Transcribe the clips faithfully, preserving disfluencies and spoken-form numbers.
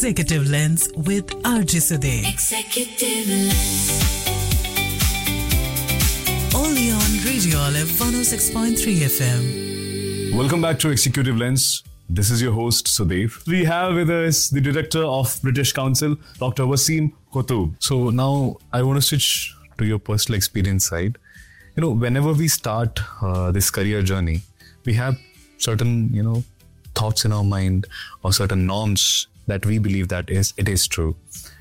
Executive Lens with R J Sudev. Executive Lens. Only on Radio Olive one oh six point three F M. Welcome back to Executive Lens. This is your host, Sudev. We have with us the Director of British Council, Doctor Waseem Qutub. So now I want to switch to your personal experience side. You know, whenever we start uh, this career journey, we have certain, you know, thoughts in our mind or certain norms that we believe that is it is true.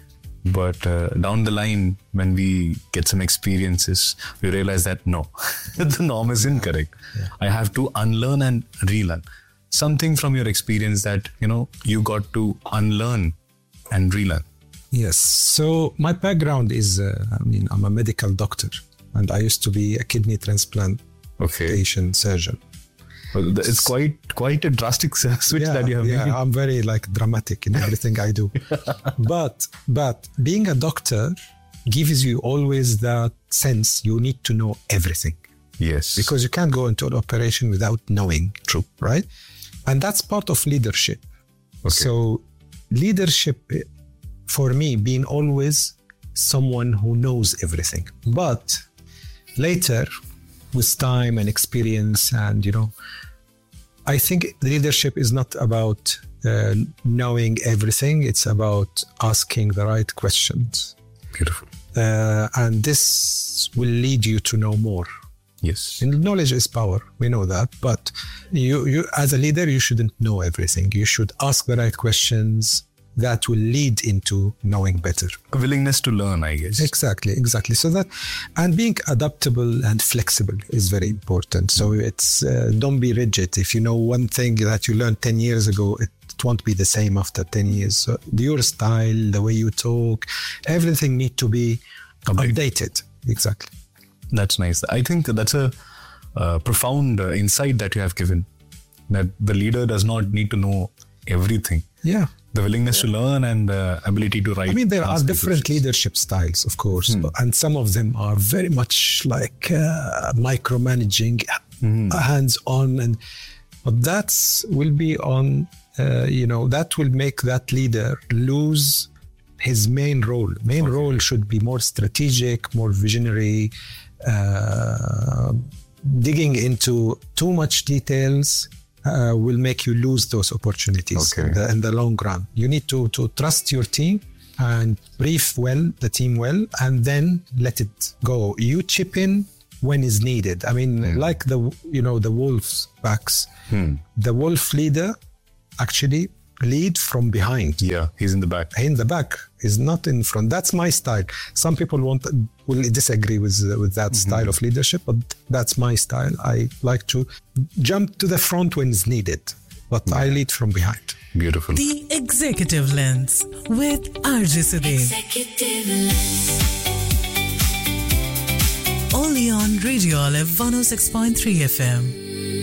But uh, down the line, when we get some experiences, we realize that no, the norm is incorrect. Yeah. I have to unlearn and relearn. Something from your experience that, you know, you got to unlearn and relearn. Yes. So my background is, uh, I mean, I'm a medical doctor and I used to be a kidney transplant okay. patient surgeon. Well, it's quite quite a drastic switch yeah, that you have yeah, made. I'm very like dramatic in everything I do. But but being a doctor gives you always that sense you need to know everything. Yes. Because you can't go into an operation without knowing. True. Right? And that's part of leadership. Okay. So leadership, for me, being always someone who knows everything. But later, with time and experience and, you know, I think leadership is not about uh, knowing everything. It's about asking the right questions. Beautiful. Uh, and this will lead you to know more. Yes. And knowledge is power. We know that. But you, you, as a leader, you shouldn't know everything. You should ask the right questions that will lead into knowing better. A willingness to learn, I guess. Exactly, exactly. So that, and being adaptable and flexible is very important. So it's, uh, don't be rigid. If you know one thing that you learned ten years ago, it won't be the same after ten years. So your style, the way you talk, everything need to be Update. updated. Exactly. That's nice. I think that's a uh, profound uh, insight that you have given, that the leader does not need to know everything. Yeah. The willingness yeah. to learn and the ability to write. I mean, there are different leadership styles, of course, hmm. and some of them are very much like uh, micromanaging, hmm. hands-on, and but that's will be on, uh, you know, that will make that leader lose his main role. Main okay. role should be more strategic, more visionary, uh, digging into too much details. Uh, will make you lose those opportunities okay. in, the, in the long run. You need to, to trust your team and brief well, the team well, and then let it go. You chip in when is needed. I mean, mm. like the, you know, the wolves backs, hmm. the wolf leader actually lead from behind. Yeah, he's in the back. In the back, he's not in front. That's my style. Some people won't will disagree with with that mm-hmm. style of leadership, but that's my style. I like to jump to the front when it's needed, but yeah. I lead from behind. Beautiful. The Executive Lens with R J Sudev. Executive Lens. Only on Radio Olive one oh six point three F M.